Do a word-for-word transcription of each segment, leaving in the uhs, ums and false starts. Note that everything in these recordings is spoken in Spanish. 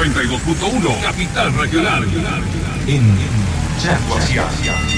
noventa y dos punto uno, Capital Regional. En Chacoacia.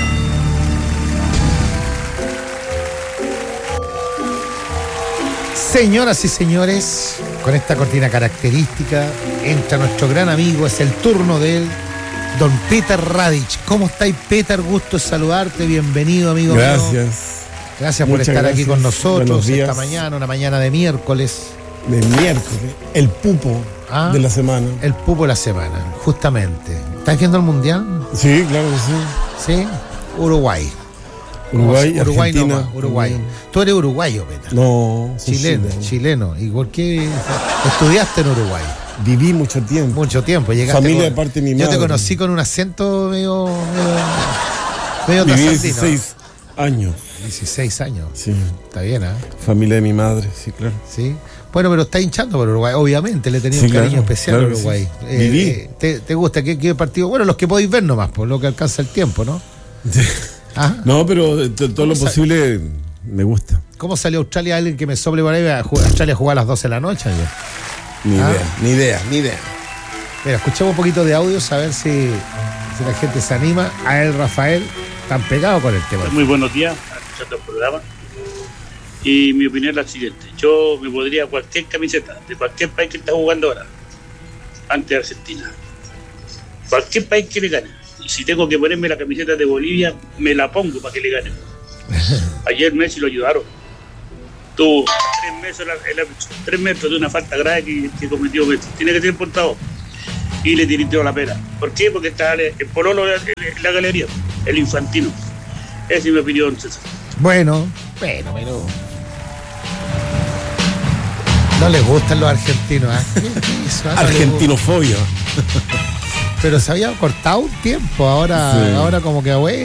Señoras y señores, con esta cortina característica entra nuestro gran amigo, es el turno de él, don Peter Radich. ¿Cómo estáis, Peter? Gusto en saludarte, bienvenido, amigo mío. Gracias. Gracias por Muchas estar gracias. aquí con nosotros Buenos esta días. mañana, una mañana de miércoles. De miércoles, el pupo Ah, de la semana. El pupo de la semana, justamente. ¿Estás viendo el mundial? Sí, claro que sí. Sí. Uruguay. Uruguay, Uruguay Argentina. nomás, Uruguay. También. Tú eres uruguayo, Peter. No, soy Chileno, chileno. chileno. ¿Y por qué estudiaste en Uruguay? Viví mucho tiempo. Mucho tiempo. Llegaste Familia con- de parte de mi Yo te madre. conocí con un acento medio. medio, medio Viví trasandino. dieciséis años. dieciséis años. Sí. Está bien, ¿ah? Familia de mi madre, sí, claro. Sí. Bueno, pero está hinchando por Uruguay. Obviamente le tenía Sí, un cariño claro, especial claro a que Uruguay. sí. Viví. eh, ¿te, ¿Te gusta? ¿Qué, qué partido? Bueno, los que podéis ver nomás, por lo que alcanza el tiempo, ¿no? ¿Ah? No, pero t- todo lo sa- posible me gusta. ¿Cómo salió Australia? Alguien que me sople por ahí. A jugar- Australia jugó a las doce de la noche ayer. Ni Ah. idea, ni idea, ni idea. Mira, escuchemos un poquito de audio, a ver si, si la gente se anima. A él, Rafael, tan pegado con el tema. Muy buenos días, escuchando el programa. Y mi opinión es la siguiente: yo me podría cualquier camiseta de cualquier país que está jugando ahora, antes de Argentina. Cualquier país que le gane. Y si tengo que ponerme la camiseta de Bolivia, me la pongo para que le gane. Ayer Messi lo ayudaron. Tuvo tres metros, en la- en la- tres metros de una falta grave que, que cometió Messi. Tiene que ser portado. Y le tiró la pera. ¿Por qué? Porque está el pololo en en la galería, el infantino. Esa es mi opinión, César. Bueno, bueno, pero. No les gustan los argentinos, ¿ah? ¿Qué- qué hizo? Ah, no les Argentinofobia. gusta. Pero se había cortado un tiempo, ahora, Sí. ahora como que, bueno.